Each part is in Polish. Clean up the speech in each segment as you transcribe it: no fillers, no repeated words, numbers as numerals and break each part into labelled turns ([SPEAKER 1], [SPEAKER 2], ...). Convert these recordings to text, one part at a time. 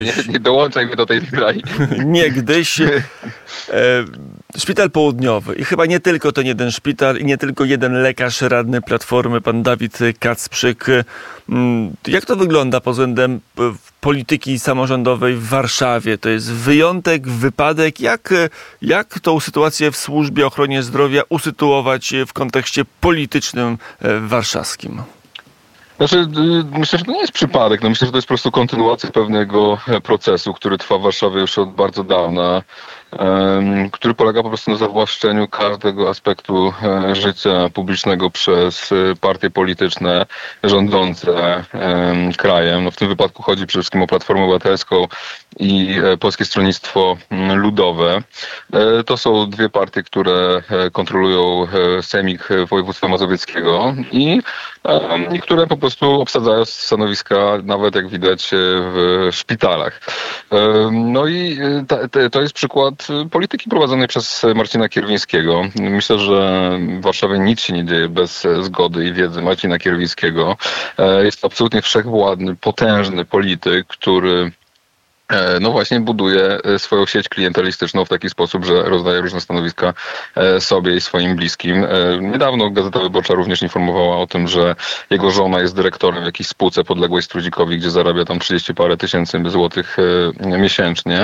[SPEAKER 1] Nie dołączaj mnie do tej zgrai.
[SPEAKER 2] Niegdyś Szpital Południowy i chyba nie tylko ten jeden szpital i nie tylko jeden lekarz radny Platformy, pan Dawid Kacprzyk. Jak to wygląda pod względem polityki samorządowej w Warszawie? To jest wyjątek, wypadek? Jak tą sytuację w służbie ochrony zdrowia usytuować w kontekście politycznym warszawskim?
[SPEAKER 1] Znaczy, myślę, że to nie jest przypadek. Myślę, że to jest po prostu kontynuacja pewnego procesu, który trwa w Warszawie już od bardzo dawna, który polega po prostu na zawłaszczeniu każdego aspektu życia publicznego przez partie polityczne rządzące krajem. W tym wypadku chodzi przede wszystkim o Platformę Obywatelską i Polskie Stronnictwo Ludowe. To są dwie partie, które kontrolują sejmik województwa mazowieckiego i które po prostu obsadzają stanowiska, nawet jak widać, w szpitalach. No i to jest przykład polityki prowadzonej przez Marcina Kierwińskiego. Myślę, że w Warszawie nic się nie dzieje bez zgody i wiedzy Marcina Kierwińskiego. Jest to absolutnie wszechwładny, potężny polityk, który właśnie buduje swoją sieć klientelistyczną w taki sposób, że rozdaje różne stanowiska sobie i swoim bliskim. Niedawno Gazeta Wyborcza również informowała o tym, że jego żona jest dyrektorem w jakiejś spółce podległej Strudzikowi, gdzie zarabia tam 30 parę tysięcy złotych miesięcznie.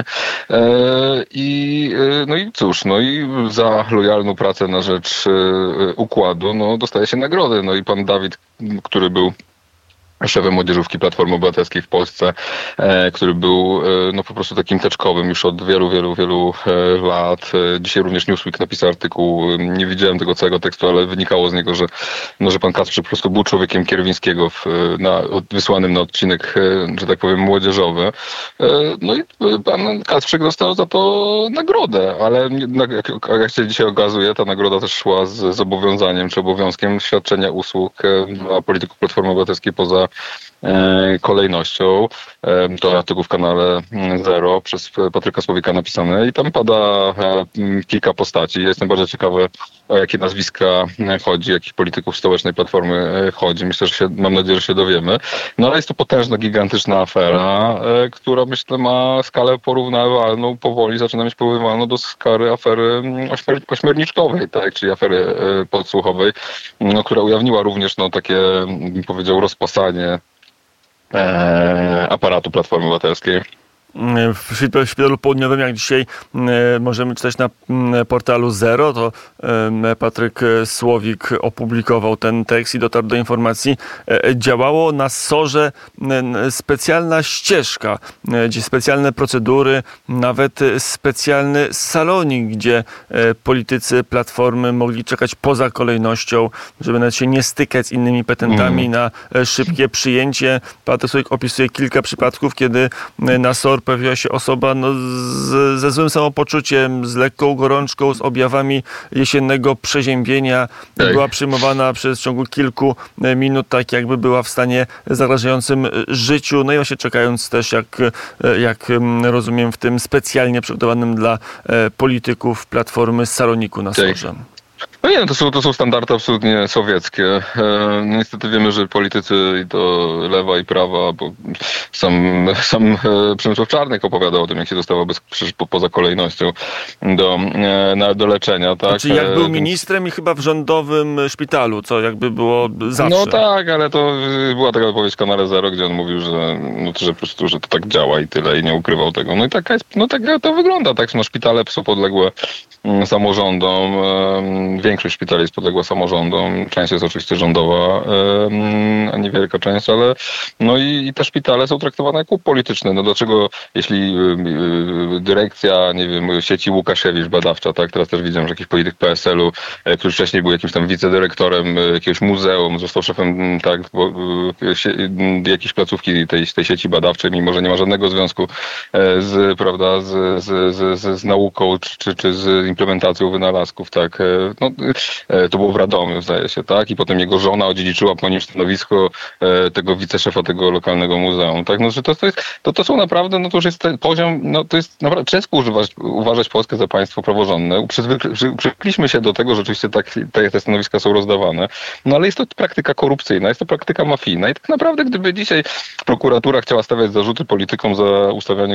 [SPEAKER 1] I cóż, i za lojalną pracę na rzecz układu dostaje się nagrody. I pan Dawid, który był szefem młodzieżówki Platformy Obywatelskiej w Polsce, który był po prostu takim teczkowym już od wielu, wielu, wielu lat. Dzisiaj również Newsweek napisał artykuł, nie widziałem tego całego tekstu, ale wynikało z niego, że pan Kacprzyk po prostu był człowiekiem Kierwińskiego wysłanym na odcinek, że tak powiem, młodzieżowy. I pan Kacprzyk dostał za to nagrodę, ale jak się dzisiaj okazuje, ta nagroda też szła z zobowiązaniem czy obowiązkiem świadczenia usług dla polityków Platformy Obywatelskiej poza kolejnością. To artykuł w kanale Zero przez Patryka Słowika napisany i tam pada kilka postaci. Ja jestem bardzo ciekawy, o jakie nazwiska chodzi, jakich polityków stołecznej Platformy chodzi. Myślę, mam nadzieję, że się dowiemy. Ale jest to potężna, gigantyczna afera, która myślę ma skalę porównywalną, powoli zaczyna mieć porównywalną do skali afery ośmiorniczkowej, tak, czyli afery podsłuchowej, która ujawniła również takie, bym powiedział, rozpasanie aparatu Platformy Obywatelskiej.
[SPEAKER 2] W Szpitalu Południowym, jak dzisiaj możemy czytać na portalu Zero, to Patryk Słowik opublikował ten tekst i dotarł do informacji. Działało na SOR-ze specjalna ścieżka, gdzie specjalne procedury, nawet specjalny salonik, gdzie politycy Platformy mogli czekać poza kolejnością, żeby nawet się nie stykać z innymi petentami na szybkie przyjęcie. Patryk Słowik opisuje kilka przypadków, kiedy na SOR pojawiła się osoba ze złym samopoczuciem, z lekką gorączką, z objawami jesiennego przeziębienia. Była przyjmowana w ciągu kilku minut, tak jakby była w stanie zagrażającym życiu. I właśnie czekając też, jak rozumiem, w tym specjalnie przygotowanym dla polityków Platformy saloniku na SOR-ze.
[SPEAKER 1] To są standardy absolutnie sowieckie. Niestety wiemy, że politycy, i to lewa i prawa, bo sam Przemysław Czarnek opowiadał o tym, jak się dostawał poza kolejnością do leczenia. Tak?
[SPEAKER 2] Czyli jak był ministrem i chyba w rządowym szpitalu, co jakby było zawsze.
[SPEAKER 1] Tak, ale to była taka wypowiedź w kanale Zero, gdzie on mówił, że po prostu, że to tak działa i tyle, i nie ukrywał tego. I tak to wygląda. Tak, szpitale są podległe samorządom. Większość szpitali jest podległa samorządom. Część jest oczywiście rządowa, a niewielka część, ale i te szpitale są traktowane jako polityczne. Dlaczego, jeśli dyrekcja, nie wiem, sieci Łukasiewicz badawcza, tak, teraz też widziałem, że jakiś polityk PSL-u, który wcześniej był jakimś tam wicedyrektorem jakiegoś muzeum, został szefem, tak, jakiejś placówki tej sieci badawczej, mimo że nie ma żadnego związku z nauką czy z implementacją wynalazków, tak. to było w Radomiu, zdaje się, tak? I potem jego żona odziedziczyła po nim stanowisko tego wiceszefa tego lokalnego muzeum, tak? No, że to są naprawdę, no to już jest ten poziom, no to jest naprawdę ciężko uważać Polskę za państwo praworządne. Przywykliśmy się do tego, że oczywiście te stanowiska są rozdawane, no ale jest to praktyka korupcyjna, jest to praktyka mafijna i tak naprawdę gdyby dzisiaj prokuratura chciała stawiać zarzuty politykom za ustawianie